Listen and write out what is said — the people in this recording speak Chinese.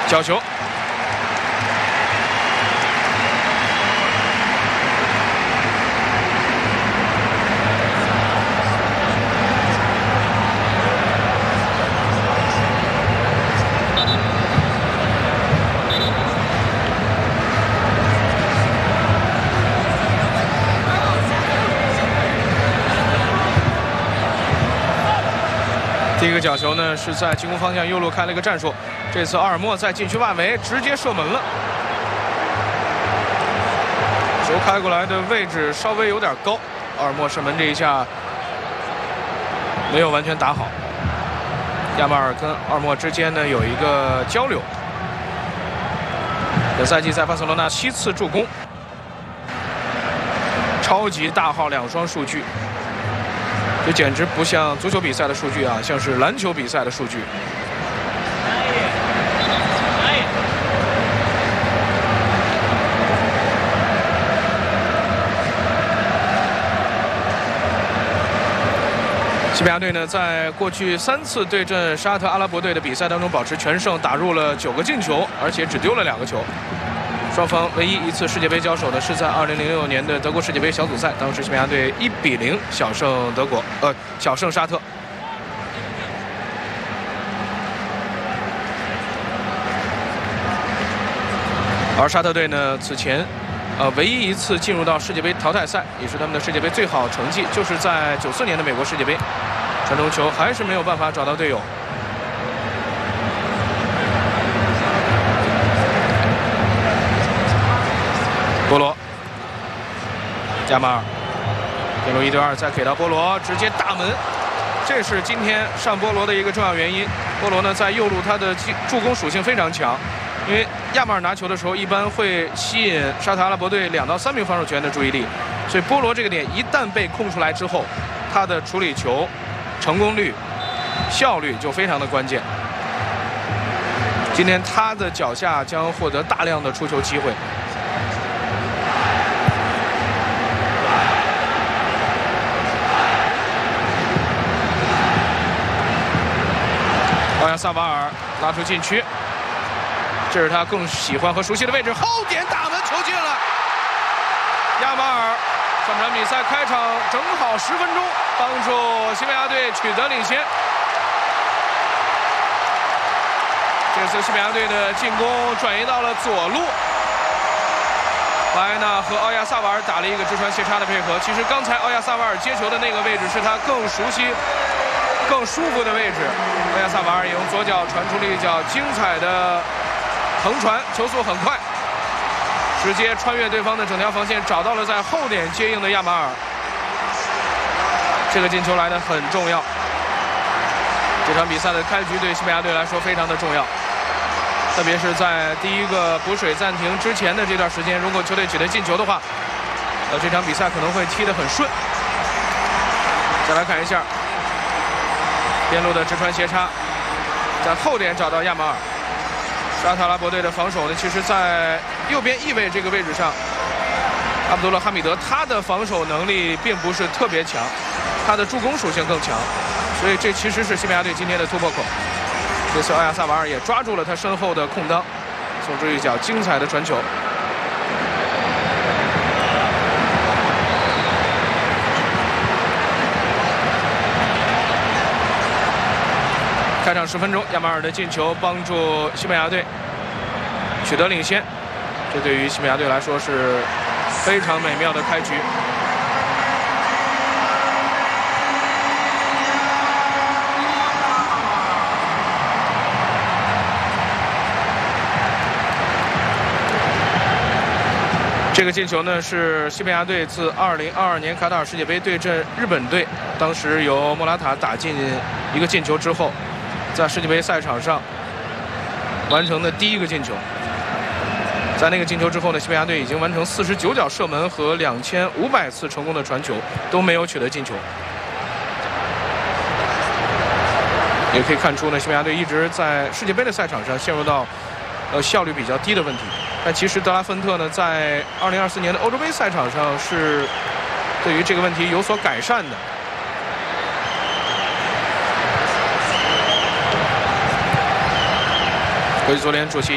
角球。 第一个角球呢是在进攻方向右路开了一个战术，这次奥尔莫在禁区外围直接射门了，球开过来的位置稍微有点高，奥尔莫射门这一下没有完全打好。亚马尔跟奥尔莫之间呢有一个交流。本赛季在巴塞罗那7次助攻，超级大号2双数据。 这简直不像足球比赛的数据啊，像是篮球比赛的数据。西班牙队呢，在过去3次对阵沙特阿拉伯队的比赛当中保持全胜，打入了9个进球，而且只丢了2个球。 双方唯一一次世界杯交手的是在2006年的德国世界杯小组赛，当时西班牙队1比0小胜德国，小胜沙特。而沙特队呢，此前，唯一一次进入到世界杯淘汰赛，也是他们的世界杯最好成绩，就是在94年的美国世界杯，传中球还是没有办法找到队友。 波罗，加马尔，进入1对2，再给到波罗，直接大门，这是今天上波罗的一个重要原因。波罗呢，在右路他的助攻属性非常强，因为亚马尔拿球的时候一般会吸引沙特阿拉伯队2到3名防守球员的注意力，所以波罗这个点一旦被空出来之后，他的处理球成功率、效率就非常的关键。今天他的脚下将获得大量的出球机会。 奥亚萨瓦尔拉出禁区，这是他更喜欢和熟悉的位置，后点打门，球进了。亚马尔上场比赛开场正好10分钟，帮助西班牙队取得领先。这次西班牙队的进攻转移到了左路，巴埃纳和奥亚萨瓦尔打了一个直传斜插的配合。其实刚才奥亚萨瓦尔接球的那个位置是他更熟悉、更舒服的位置。奥亚萨瓦尔也用左脚传出了一脚精彩的横传，球速很快，直接穿越对方的整条防线，找到了在后点接应的亚马尔。这个进球来得很重要。这场比赛的开局对西班牙队来说非常的重要，特别是在第一个补水暂停之前的这段时间，如果球队取得进球的话，这场比赛可能会踢得很顺。再来看一下边路的直传斜插，在后点找到亚马尔。沙特阿拉伯队的防守呢，其实在右边翼位这个位置上，阿卜杜勒哈米德他的防守能力并不是特别强，他的助攻属性更强，所以这其实是西班牙队今天的突破口。这次奥亚萨瓦尔也抓住了他身后的空当，送出一脚精彩的传球。开场10分钟，亚马尔的进球帮助西班牙队取得领先，这对于西班牙队来说是非常美妙的开局。这个进球呢，是西班牙队自2022年卡塔尔世界杯对阵日本队，当时由莫拉塔打进一个进球之后，在世界杯赛场上完成的第一个进球。在那个进球之后呢，西班牙队已经完成49脚射门和2500次成功的传球，都没有取得进球。也可以看出呢，西班牙队一直在世界杯的赛场上陷入到效率比较低的问题。但其实德拉芬特呢，在2024年的欧洲杯赛场上是对于这个问题有所改善的。国际足联主席